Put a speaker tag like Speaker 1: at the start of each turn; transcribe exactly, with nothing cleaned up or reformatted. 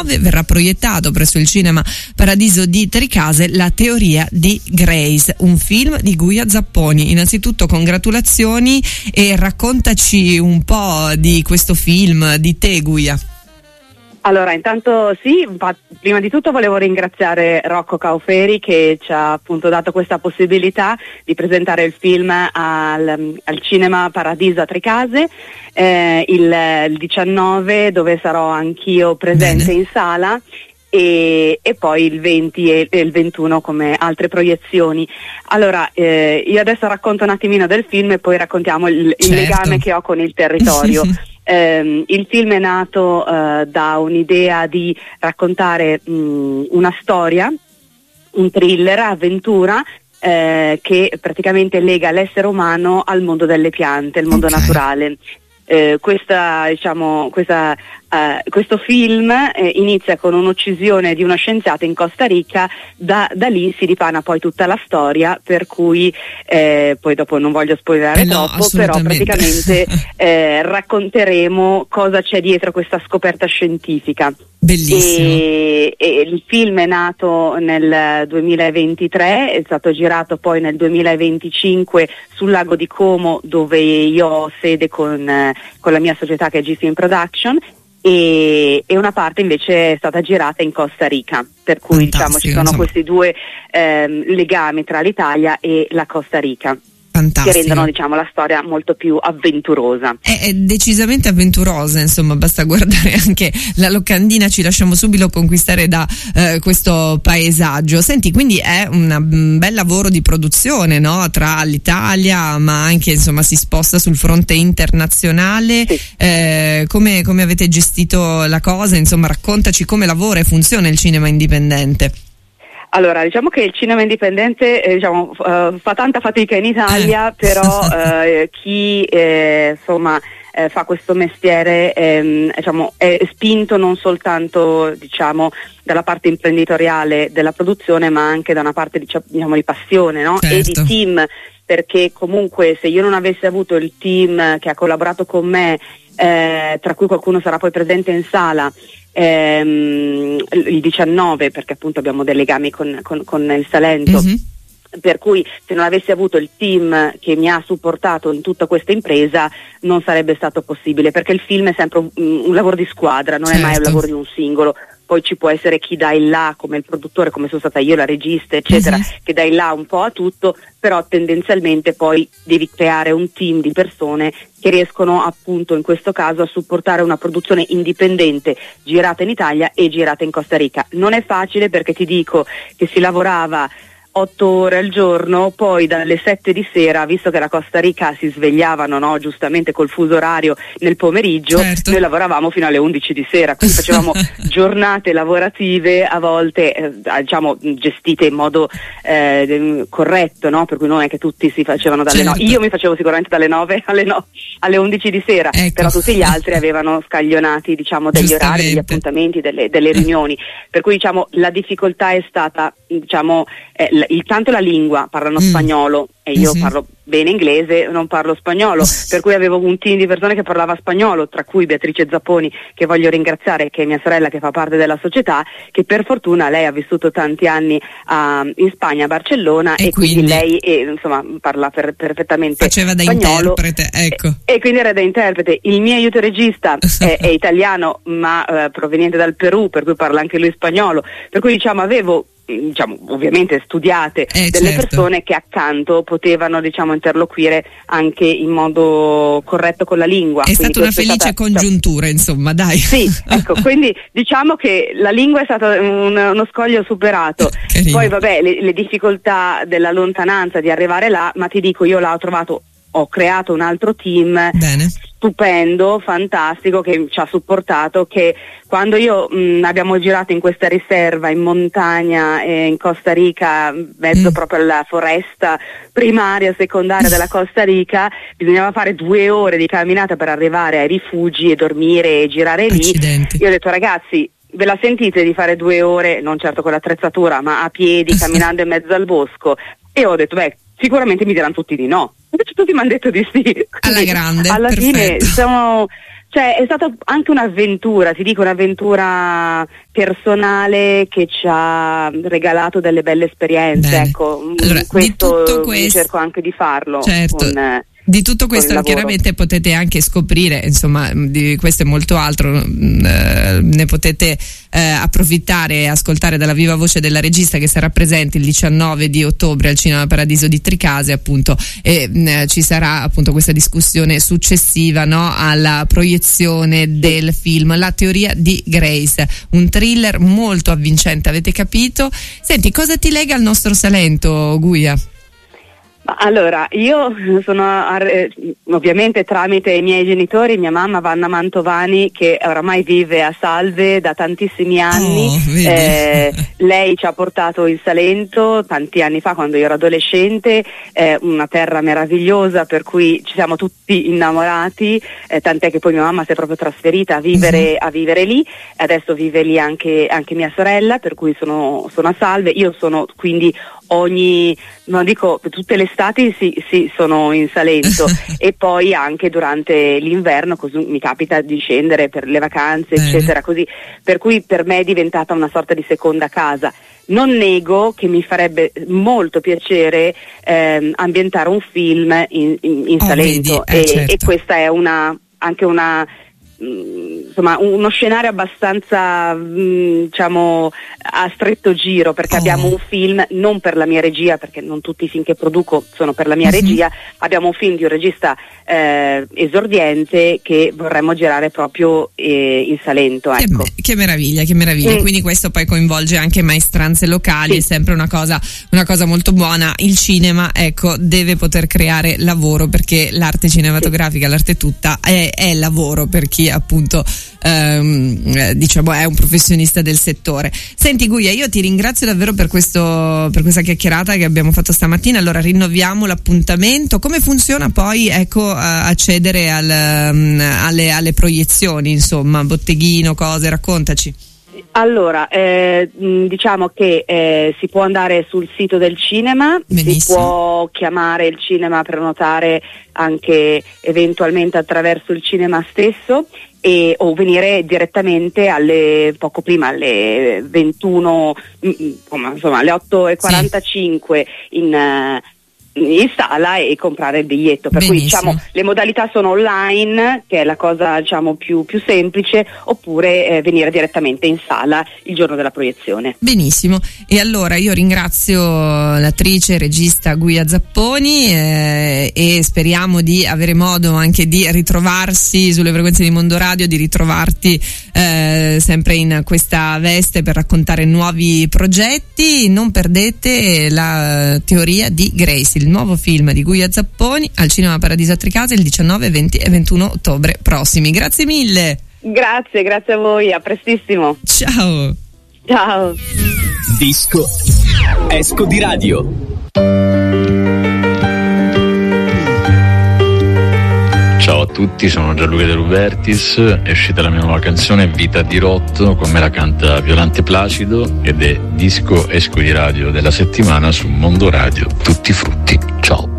Speaker 1: diciannove verrà proiettato presso il cinema Paradiso di Tricase La teoria di Grace, un film di Guia Zapponi. Innanzitutto congratulazioni e raccontaci un po' di questo film, di te Guia.
Speaker 2: Allora, intanto sì, prima di tutto volevo ringraziare Rocco Cauferi che ci ha appunto dato questa possibilità di presentare il film al, al Cinema Paradiso a Tricase eh, il, il diciannove, dove sarò anch'io presente Bene. in sala. E, e poi il venti e, e il ventuno come altre proiezioni. Allora eh, io adesso racconto un attimino del film e poi raccontiamo il,
Speaker 1: certo.
Speaker 2: il legame che ho con il territorio. eh, il film è nato eh, da un'idea di raccontare mh, una storia, un thriller, avventura eh, che praticamente lega l'essere umano al mondo delle piante, il mondo okay. naturale. Eh, questa, diciamo, questa, uh, questo film eh, inizia con un'uccisione di uno scienziato in Costa Rica, da, da lì si dipana poi tutta la storia, per cui eh, poi dopo non voglio spoilerare
Speaker 1: eh no,
Speaker 2: troppo, però praticamente eh, racconteremo cosa c'è dietro questa scoperta scientifica.
Speaker 1: Bellissimo.
Speaker 2: E, e il film è nato nel duemilaventitré, è stato girato poi nel duemilaventicinque sul lago di Como, dove io ho sede con, eh, con la mia società che è G Film Production, e, e una parte invece è stata girata in Costa Rica, per cui diciamo ci sono insomma. questi due ehm, legami tra l'Italia e la Costa Rica.
Speaker 1: Fantastico.
Speaker 2: Che rendono diciamo la storia molto più avventurosa.
Speaker 1: È, è decisamente avventurosa, insomma, basta guardare anche la locandina, ci lasciamo subito conquistare da eh, questo paesaggio. Senti, quindi è un bel lavoro di produzione, no? Tra l'Italia, ma anche insomma si sposta sul fronte internazionale.
Speaker 2: Sì.
Speaker 1: Eh, come, come avete gestito la cosa? Insomma, raccontaci come lavora e funziona il cinema indipendente.
Speaker 2: Allora, diciamo che il cinema indipendente eh, diciamo, uh, fa tanta fatica in Italia,
Speaker 1: eh.
Speaker 2: però uh, chi eh, insomma eh, fa questo mestiere ehm, diciamo, è spinto non soltanto diciamo, dalla parte imprenditoriale della produzione, ma anche da una parte diciamo, di passione, no?
Speaker 1: Certo.
Speaker 2: E di team, perché comunque se io non avessi avuto il team che ha collaborato con me, eh, tra cui qualcuno sarà poi presente in sala, Ehm, il diciannove, perché appunto abbiamo dei legami con, con, con il Salento, mm-hmm. per cui se non avessi avuto il team che mi ha supportato in tutta questa impresa non sarebbe stato possibile, perché il film è sempre un, un lavoro di squadra, non certo. è mai un lavoro di un singolo. Poi ci può essere chi dà il là, come il produttore, come sono stata io, la regista, eccetera, uh-huh. che dà il là un po' a tutto, però tendenzialmente poi devi creare un team di persone che riescono appunto in questo caso a supportare una produzione indipendente girata in Italia e girata in Costa Rica. Non è facile, perché ti dico che si lavorava otto ore al giorno, poi dalle sette di sera, visto che la Costa Rica si svegliavano, no, giustamente col fuso orario nel pomeriggio, certo. noi lavoravamo fino alle undici di sera, quindi facevamo giornate lavorative a volte eh, diciamo gestite in modo eh, corretto, no? Per cui non è che tutti si facevano dalle
Speaker 1: certo.
Speaker 2: nove, io mi facevo sicuramente dalle nove alle, no, alle undici di sera,
Speaker 1: ecco.
Speaker 2: però tutti gli altri avevano scaglionati diciamo degli orari, degli appuntamenti, delle, delle riunioni, per cui diciamo la difficoltà è stata diciamo eh, il tanto la lingua, parlano mm. spagnolo e io mm-hmm. parlo bene inglese, non parlo spagnolo, per cui avevo un team di persone che parlava spagnolo, tra cui Beatrice Zapponi, che voglio ringraziare, che è mia sorella, che fa parte della società, che per fortuna lei ha vissuto tanti anni uh, in Spagna, a Barcellona, e, e quindi, quindi lei eh, insomma parla per, perfettamente
Speaker 1: faceva da
Speaker 2: spagnolo,
Speaker 1: interprete, ecco.
Speaker 2: e, e quindi era da interprete. Il mio aiuto regista è, è italiano, ma uh, proveniente dal Perù, per cui parla anche lui spagnolo, per cui diciamo avevo diciamo ovviamente studiate
Speaker 1: eh,
Speaker 2: delle
Speaker 1: certo.
Speaker 2: persone che accanto potevano diciamo interloquire anche in modo corretto con la lingua.
Speaker 1: È stata una felice
Speaker 2: stata,
Speaker 1: congiuntura, insomma, dai.
Speaker 2: Sì, ecco, quindi diciamo che la lingua è stato un, uno scoglio superato.
Speaker 1: Carino.
Speaker 2: Poi vabbè, le, le difficoltà della lontananza di arrivare là, ma ti dico, io là ho trovato, ho creato un altro team
Speaker 1: Bene.
Speaker 2: stupendo, fantastico, che ci ha supportato, che quando io mh, abbiamo girato in questa riserva in montagna eh, in Costa Rica, mezzo mm. proprio alla foresta primaria, secondaria della Costa Rica, bisognava fare due ore di camminata per arrivare ai rifugi e dormire e girare lì.
Speaker 1: Accidenti.
Speaker 2: Io ho detto, ragazzi, ve la sentite di fare due ore, non certo con l'attrezzatura, ma a piedi, camminando in mezzo al bosco? E ho detto, beh, sicuramente mi diranno tutti di no. Invece tutti mi hanno detto di sì.
Speaker 1: Alla grande,
Speaker 2: alla
Speaker 1: perfetto.
Speaker 2: fine siamo, Cioè è stata anche un'avventura, ti dico un'avventura personale che ci ha regalato delle belle esperienze. Bene. Ecco,
Speaker 1: allora,
Speaker 2: questo,
Speaker 1: di questo
Speaker 2: cerco anche di farlo.
Speaker 1: Certo.
Speaker 2: Con,
Speaker 1: Di tutto questo chiaramente potete anche scoprire, insomma, di questo e molto altro, eh, ne potete eh, approfittare e ascoltare dalla viva voce della regista, che sarà presente il diciannove di ottobre al Cinema Paradiso di Tricase, appunto, e eh, ci sarà appunto questa discussione successiva, no, alla proiezione del film La teoria di Grace, un thriller molto avvincente, avete capito? Senti, cosa ti lega al nostro Salento, Guia?
Speaker 2: Allora, io sono ovviamente tramite i miei genitori, mia mamma Vanna Mantovani, che oramai vive a Salve da tantissimi anni.
Speaker 1: Oh,
Speaker 2: eh, lei ci ha portato in Salento tanti anni fa, quando io ero adolescente, eh, una terra meravigliosa per cui ci siamo tutti innamorati, eh, tant'è che poi mia mamma si è proprio trasferita a vivere, uh-huh. a vivere lì, adesso vive lì anche, anche mia sorella, per cui sono, sono a Salve. Io sono quindi ogni, non dico tutte le estati sì, sì, sono in Salento e poi anche durante l'inverno, così mi capita di scendere per le vacanze, Bene. eccetera, così, per cui per me è diventata una sorta di seconda casa. Non nego che mi farebbe molto piacere ehm, ambientare un film in, in, in
Speaker 1: oh,
Speaker 2: Salento,
Speaker 1: vedi, eh,
Speaker 2: e,
Speaker 1: certo.
Speaker 2: e questa è una anche una insomma uno scenario abbastanza mh, diciamo a stretto giro, perché oh. abbiamo un film non per la mia regia, perché non tutti i film che produco sono per la mia uh-huh. regia, abbiamo un film di un regista eh, esordiente che vorremmo girare proprio eh, in Salento, ecco.
Speaker 1: Che, che meraviglia, che meraviglia. Mm. Quindi questo poi coinvolge anche maestranze locali, sì. È sempre una cosa, una cosa molto buona. Il cinema, ecco, deve poter creare lavoro, perché l'arte cinematografica, sì. l'arte tutta è, è lavoro per chi appunto ehm, diciamo è un professionista del settore. Senti Guia, io ti ringrazio davvero per questo, per questa chiacchierata che abbiamo fatto stamattina. Allora rinnoviamo l'appuntamento. Come funziona poi, ecco, accedere al, alle, alle proiezioni, insomma, botteghino, cose, raccontaci.
Speaker 2: Allora, eh, diciamo che eh, si può andare sul sito del cinema,
Speaker 1: Benissimo.
Speaker 2: Si può chiamare il cinema, prenotare anche eventualmente attraverso il cinema stesso, e, o venire direttamente alle poco prima alle ventuno, insomma alle otto e quarantacinque sì. in uh, in sala e comprare il biglietto, per Benissimo. Cui diciamo le modalità sono online, che è la cosa diciamo più, più semplice, oppure eh, venire direttamente in sala il giorno della proiezione.
Speaker 1: Benissimo, e allora io ringrazio l'attrice e regista Guia Zapponi eh, e speriamo di avere modo anche di ritrovarsi sulle frequenze di Mondo Radio, di ritrovarti eh, sempre in questa veste per raccontare nuovi progetti. Non perdete La teoria di Grace, il nuovo film di Guia Zapponi, al Cinema Paradiso a Tricase il diciannove, venti e ventuno ottobre prossimi. Grazie mille.
Speaker 2: Grazie, grazie a voi, a prestissimo.
Speaker 1: Ciao.
Speaker 2: Ciao.
Speaker 3: Disco Esco di Radio.
Speaker 4: Ciao a tutti, sono Gianluca De Rubertis, è uscita la mia nuova canzone Vita di Rotto, con me la canta Violante Placido ed è Disco Esco di Radio della settimana su Mondo Radio. Tutti frutti, ciao.